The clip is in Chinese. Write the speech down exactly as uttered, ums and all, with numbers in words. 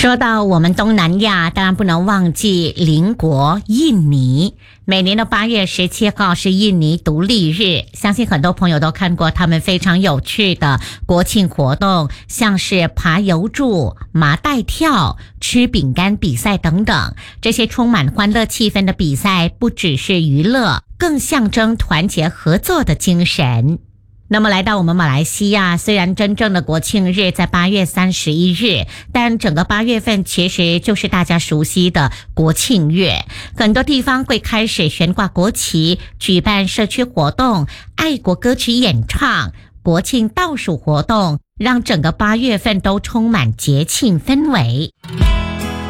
说到我们东南亚，当然不能忘记邻国印尼。每年的八月十七号是印尼独立日，相信很多朋友都看过他们非常有趣的国庆活动，像是爬油柱、麻袋跳、吃饼干比赛等等。这些充满欢乐气氛的比赛，不只是娱乐，更象征团结合作的精神。那么来到我们马来西亚，虽然真正的国庆日在八月三十一日，但整个八月份其实就是大家熟悉的国庆月。很多地方会开始悬挂国旗，举办社区活动、爱国歌曲演唱、国庆倒数活动，让整个八月份都充满节庆氛围。